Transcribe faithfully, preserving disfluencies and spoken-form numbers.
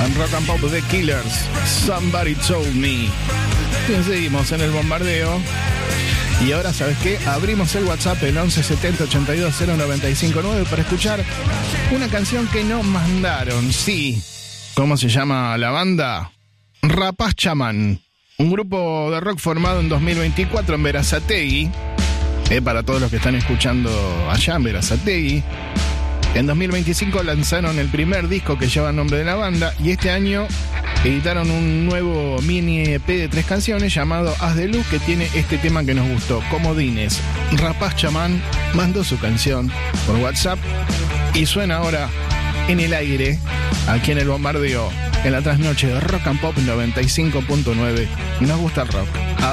En Rock and Pop The Killers, Somebody Told Me. Bien, seguimos en el bombardeo. Y ahora, ¿sabes qué? Abrimos el WhatsApp, el once setenta ochenta y dos cero noventa y cinco nueve, para escuchar una canción que nos mandaron. Sí. ¿Cómo se llama la banda? Rapaz Chamán. Un grupo de rock formado en dos mil veinticuatro en Berazategui. Eh, para todos los que están escuchando allá en Berazategui. En dos mil veinticinco lanzaron el primer disco que lleva el nombre de la banda. Y este año editaron un nuevo mini E P de tres canciones llamado Haz de Luz, que tiene este tema que nos gustó, Comodines. Rapaz Chamán mandó su canción por WhatsApp y suena ahora en el aire, aquí en el bombardeo, en la trasnoche de Rock and Pop noventa y cinco punto nueve. Nos gusta el rock.